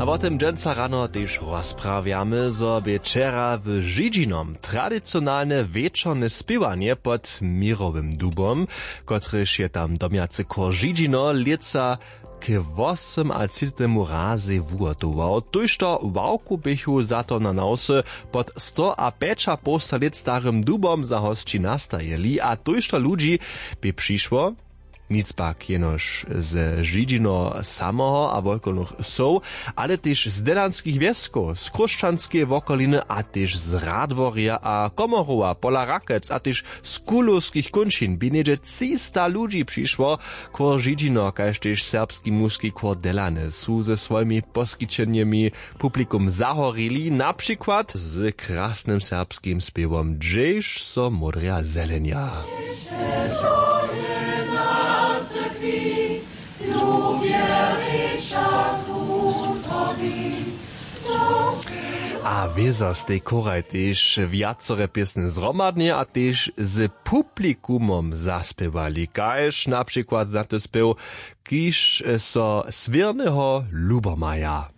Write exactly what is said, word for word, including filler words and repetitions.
o tym dżęca rano też rozprawiamy, zo wieczera w Żydžinom tradycjonalne wieczorne śpiewanie pod mirowym dubom, kotryż je tam domiacy kor Żydžino lieca k osem a trzydziestemu razy wuotował. Tuż to wałku bychu za to na nosy pod sto a pecza postalet starym dubom za hosci nastajeli, a tuż to ludzi by przyszło, nic pak jenoż z Żydžino samoho a wokolnych soł, ale też z delanskich wiesków, z kruszczanskiej wokoliny, a też z Radworia a Komorowa, Pola Rakec, a też z kulowskich kunčin. By niedzie trzysta ludzi przyszło, kwo Żydžino, kaž też serbski muski kwo delane, su ze swoimi poskiczeniami publikum zahorili, na przykład z krasnym serbskim śpiewom Dżeś so modria zelenia. A wieza z tej koraj też wiacore piesne zromadnie, a też z publikumom zaspiewali. Kaž na przykład na to spiew Kiž so Swierneho Lubomaja.